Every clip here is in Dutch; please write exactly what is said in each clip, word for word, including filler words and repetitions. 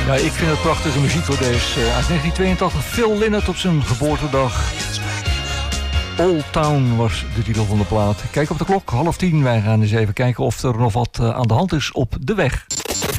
Ja, ik vind het prachtige muziek voor deze. Uh, uit negentien tweeëntachtig, Phil Lynott op zijn geboortedag. Old Town was de titel van de plaat. Kijk op de klok, half tien. Wij gaan eens even kijken of er nog wat uh, aan de hand is op de weg.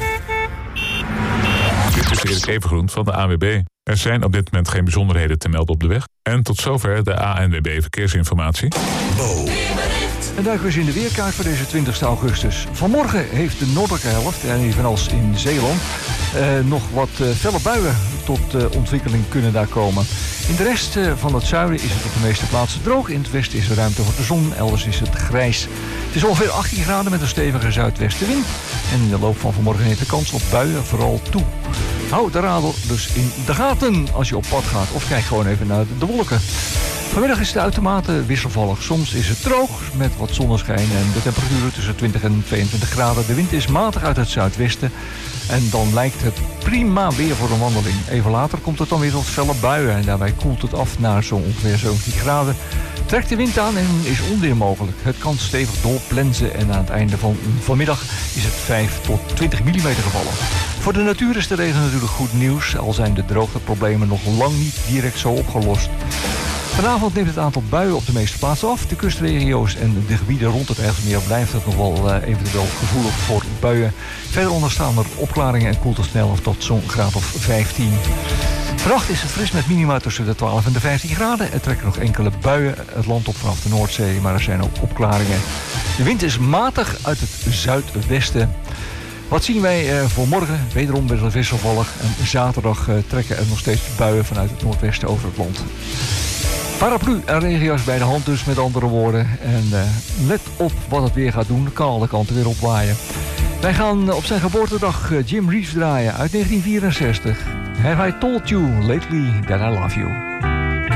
Dit is Erik Evengroen van de A N W B. Er zijn op dit moment geen bijzonderheden te melden op de weg. En tot zover de A N W B verkeersinformatie. Oh. En duiken we eens in de weerkaart voor deze twintigste augustus. Vanmorgen heeft de noordelijke helft, en evenals in Zeeland, eh, nog wat eh, felle buien tot eh, ontwikkeling kunnen daar komen. In de rest eh, van het zuiden is het op de meeste plaatsen droog. In het westen is er ruimte voor de zon, elders is het grijs. Het is ongeveer achttien graden met een stevige zuidwestenwind. En in de loop van vanmorgen heeft de kans op buien vooral toe. Hou de radar dus in de gaten als je op pad gaat. Of kijk gewoon even naar de wolken. Vanmiddag is het uitermate wisselvallig. Soms is het droog met wat zonneschijn en de temperaturen tussen twintig en tweeëntwintig graden. De wind is matig uit het zuidwesten. En dan lijkt het prima weer voor een wandeling. Even later komt het dan weer tot felle buien. En daarbij koelt het af naar zo ongeveer zeventien graden. Trekt de wind aan en is onweer mogelijk. Het kan stevig doorplensen en aan het einde van vanmiddag is het vijf tot twintig millimeter gevallen. Voor de natuur is de regen natuurlijk goed nieuws, al zijn de droogteproblemen nog lang niet direct zo opgelost. Vanavond neemt het aantal buien op de meeste plaatsen af. De kustregio's en de gebieden rond het IJsselmeer blijft het nog wel uh, eventueel gevoelig voor buien. Verder onderstaan er opklaringen en koelt het snel af tot zo'n graad of vijftien. Vannacht is het fris met minima tussen de twaalf en de vijftien graden. Er trekken nog enkele buien het land op vanaf de Noordzee, maar er zijn ook opklaringen. De wind is matig uit het zuidwesten. Wat zien wij uh, voor morgen? Wederom weer wisselvallig. En zaterdag uh, trekken er nog steeds buien vanuit het noordwesten over het land. Paraplu en regenjas bij de hand dus, met andere woorden. En uh, let op wat het weer gaat doen. Het kan alle kanten weer opwaaien. Wij gaan op zijn geboortedag uh, Jim Reeves draaien uit negentien vierenzestig. Have I told you lately that I love you?